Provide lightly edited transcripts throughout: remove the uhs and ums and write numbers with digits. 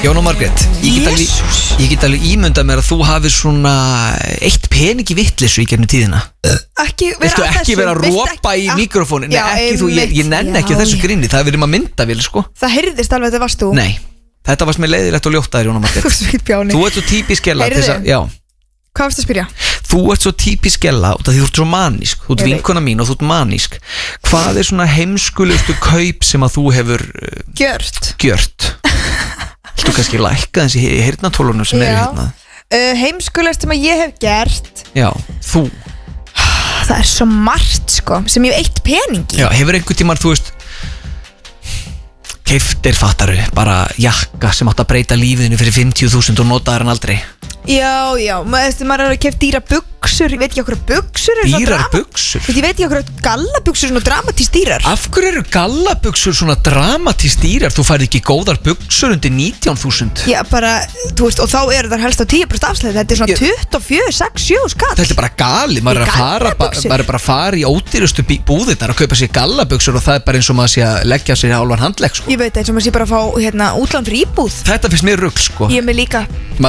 Jóna Margrét, ég get alveg ímyndað mér að þú hafir svona eitt peningi vitleysu í gegnum tíðina. Ekki vera að ropa í mikrofónin. Ég nenni ekki þessu gríni. Það verður maður myndavél, sko. Það heyrðist alveg að það varst þú. Nei, þetta varst mér leiðilegt og ljótt að þér, Jóna Margrét. Þú ert svo típisk gæla. Hvað varst að spyrja? Þú ert svo típisk gæla út af því þú ert svo manísk. Þú ert vinkona mín og þú ert manísk. Hvað er svona heimskulegustu kaup sem að þú hefur gjört? Þú kannski lækka þessi heyrnartólunum sem eru hérna. Heimskulegast sem að ég hef gert. Já, þú. Það er svo margt, sko, sem ég hef eitt peningi. Já, hefur einhvern tímann, þú veist, keyptir, fattaru, bara jakka sem átt að breyta lífiðinu fyrir 50.000 og notaðar hann aldrei. Já, maður er að keypt dýra buxur. Ég veit ekki okkur buxur eru dýrar buxur? Ég veit ekki okkur gallabuxur svona dramatískt dýrar. Af hverju eru gallabuxur svona dramatískt dýrar? Þú færði ekki góðar buxur undir 19.000. Já, bara, þú veist, og þá eru þar helst á 10% afslæði. Þetta er svona 24, 6, 7 skall. Þetta er bara gali, maður er bara að fara í ódýrustu búðirnar að kaupa sér gallabuxur og það er bara eins og maður sé að leggja sér hálfan handlegg, sko. Ég veit eins og maður sé bara að fá útlán fyrir íbúð. Þetta finnst mér rugl, sko. Ég með líka.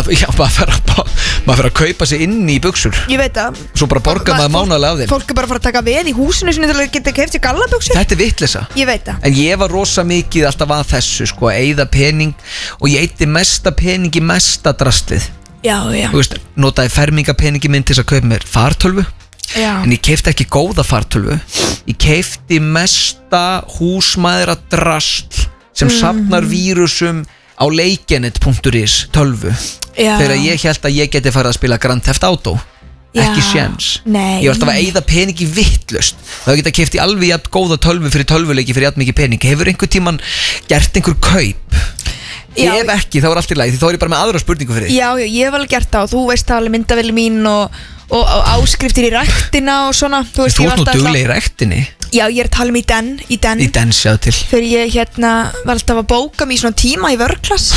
Maður fyrir að kaupa sig inn í buxur. Ég veit það. Svo bara borga maður mánaðarlega af þeim. Fólk er bara að fara að taka veð í húsinu sinni til að geta keypt sér gallabuxur. Þetta er vitleysa. Ég veit það. En ég var rosa mikið alltaf að þessu, sko, að eyða pening og ég eyddi mesta pening í mesta draslið. Já. Þú veist, notaði fermingapeningi minn til þess að kaupa mér fartölvu. Já. En ég keifti ekki góða fartölvu. Ég keifti mesta húsmæðra drasl sem safnar vírusum á leikenet.is tölvu. Þegar ég held að ég geti farið að spila Grand Theft Auto. Ekki séns. Ég var alltaf að eyða peningi vittlust. Það geta keypt í alveg jafn góða tölvu fyrir tölvuleiki fyrir jafn mikið pening. Hefur einhver tíman gert einhver kaup? Ef ekki, þá er allt í lagi. Því þá er ég bara með aðra spurningu fyrir því. Já, ég hef alveg gert það og þú veist það alveg myndavél mín og áskriftir í ræktina og svona. Þú ert nú dugleg í ræktinni. Já, ég er að tala um í den. Í den, sjáðu til. Þegar ég var alltaf að bóka mig í svona tíma í vörklass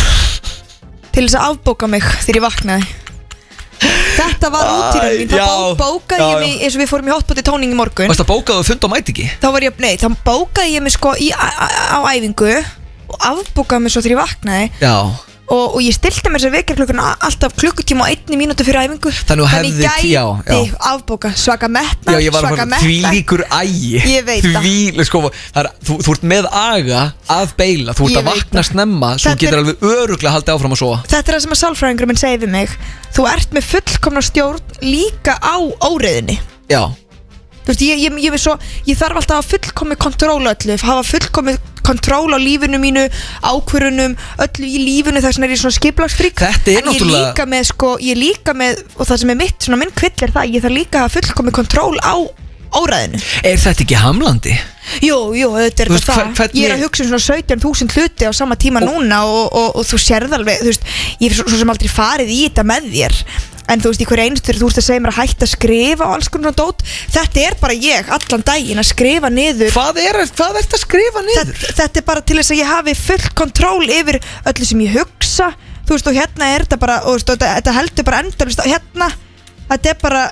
til þess að afbóka mig þegar ég vaknaði. Þetta var rútínan mín. Þá bókaði ég mig eins og við fórum í hotpoti tóning í morgun. Varst það bókaði og fund og mæti ekki? Þá bókaði ég mig sko á æfingu og afbókaði mig svo þegar ég vaknaði. Já. Og ég stilti mér þess að vekjarklukkan alltaf klukkutíma og 1 mínútu fyrir æfingu. Þannig ég gæti afbóka svaka metna. Já, ég var að fara því líkur ægi. Ég veit það. Sko, þú ert með aga að beila. Þú ert að vakna snemma. Svo getur alveg öruglega haldið áfram að sofa. Þetta er það sem að sálfræðingur minn segir við mig. Þú ert með fullkomna stjórn líka á óreiðinni. Já. Þú veist, ég þarf alltaf að fullkomi kontról öllu, hafa fullkomi kontról á lífinu mínu, ákvörunum, öllu í lífinu, þess vegna er ég svona skipulagsfrík. Þetta er náttúrulega. Ég er líka með, og það sem er mitt, svona minn kvill er það, ég þarf líka að hafa fullkomi kontról á óræðinu. Er þetta ekki hamlandi? Jú, þetta er það. Ég er að hugsa um svona 17.000 hluti á sama tíma núna og þú sérð alveg, þú veist, ég er svo sem aldrei farið í þetta með þér. En þú veist, í hverju einstur, þú veist að segja mér að hætta að skrifa og alls konar dót. Þetta er bara ég allan daginn að skrifa niður. Hvað ertu að skrifa niður? Þetta er bara til þess að ég hafi full kontról yfir öllu sem ég hugsa. Þú veist, og hérna er þetta bara, og þetta heldur bara endalaust á hérna. Þetta er bara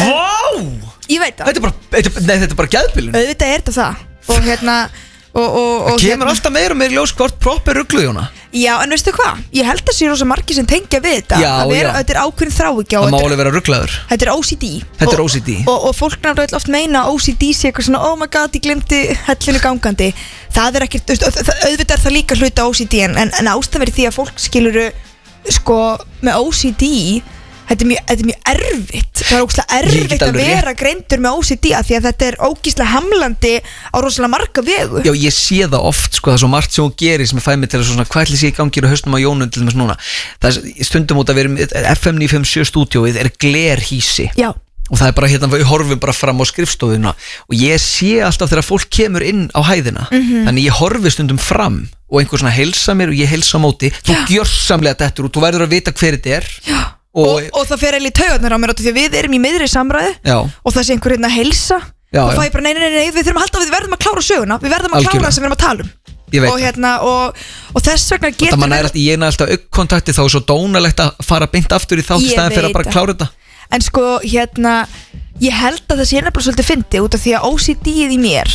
Ég veit það. Þetta er bara geðbilun. Auðvitað er þetta það. Og hérna og kemur alltaf meira og meira ljós hvort propp er ruglu, Jóna. Já, en veistu hvað? Ég held að sé rosa margir sem tengja við þetta. Þetta er ákveðin þráhyggja. Það má alveg vera ruglaður. Þetta er OCD. Og fólk náttúrulega oft meina að OCD sé eitthvað svona, oh my god, ég glemdi hellinu gangandi. Það er ekkert, auðvitað er það líka hluta OCD en ástæðan verið því að fólk skiluru sko með OCD. Þetta er mjög erfitt. Það er ógeðslega erfitt að vera greindur með OCD af því að þetta er ógeðslega hamlandi á rosalega marga vegu. Já, ég sé það oft, sko, það er svo margt sem hún gerir sem er fæmið til að svona, hvað ætli sé í gangi á hausnum á Jónu til dæmis núna. Það er stundum út að vera FM 957 stúdíóið er glerhýsi. Já. Og það er bara hérna, við horfum bara fram á skrifstofuna og ég sé alltaf þegar fólk kemur inn á hæðina. Þannig ég horfi stundum fram og einhver svona heilsa mér og ég heilsa á móti. Þú gjörsamlega dettur og þú verður að vita hver þetta er. Já. Og það fer eiginlega í taugarnar á mér því að við erum í miðri samræði. Já. Og það sé einhver hérna að heilsa. Já, og það er bara nei, við þurfum að halda við verðum að klára söguna. Við verðum að klára það sem við erum að tala um. Ég veit. Og hérna og þess vegna getur það mann alltaf, ég alltaf augkontakti þá er svo dónalegt að fara beint aftur í þátt í staðinn fyrir að bara klára þetta. En sko hérna ég held að það sé nefnilega svolítið fyndi út af því að OCD-ið í mér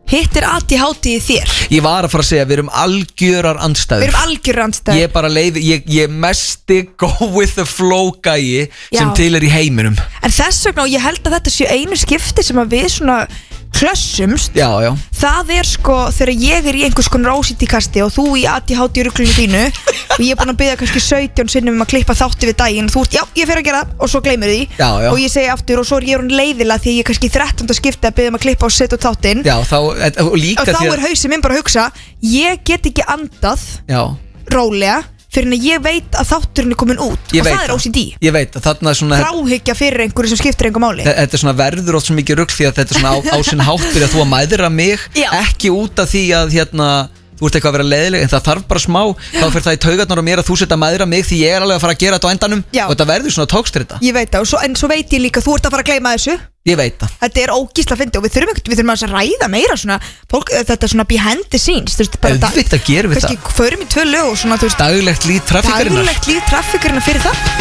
hitt ADHD í þér. Ég var að fara að segja, við erum algjörar andstæður. Við erum algjörar andstæður. Ég bara ég mesti go with the flow gæi sem til í heiminum. En þess vegna, og ég held að þetta sé einu skipti sem að við svona klössumst. Já. Það sko, þegar ég í einhvers konar OCD-kasti og þú í ADHD-ruglunum þínu og ég búin að biðja kannski 17 sinnum að klippa þátti við daginn og þú ert, já, ég fer að gera það og svo gleymir því. Já. Og ég segi aftur og svo ég leiðilega því ég kannski 13. skipti að biðja að klippa og setja út þáttinn. Já, og þá hausinn minn bara að hugsa, ég get ekki andað rólega fyrir en ég veit að þátturinn komin út og það OCD. Ég veit að þarna svona þráhyggja fyrir einhverju sem skiptir einhver máli. Þetta svona verður oft svo mikið rugl því að þetta svona á sinn hátt fyrir að þú að mæðra mig ekki út af því að þú ert eitthvað að vera leiðileg, en það þarf bara smá, þá fyrir það í taugarnar á mér að þú setja mæðra mig því ég alveg að fara að gera þetta á endanum og þetta verður svona tókstrita. Ég veit það, en svo veit ég líka þú ert að fara að gleyma þessu. Ég veit það. Þetta ógísla fyndið og við þurfum að ræða meira svona, fólk, þetta svona behind the scenes, þú veist, bara auðvitað gerum við það. Kannski förum í 2 lög og svona, þú veist, daglegt líf traffíkarinnar fyrir það.